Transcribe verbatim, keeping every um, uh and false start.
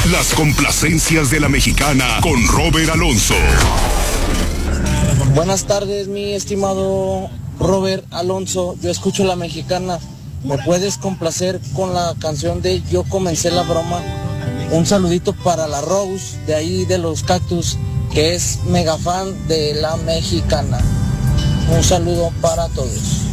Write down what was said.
Las complacencias de la mexicana con Robert Alonso. Buenas tardes, mi estimado Robert Alonso. Yo escucho la mexicana. ¿Me puedes complacer con la canción de Yo comencé la broma? Un saludito para la Rose, de ahí de los Cactus, que es mega fan de la mexicana. Un saludo para todos.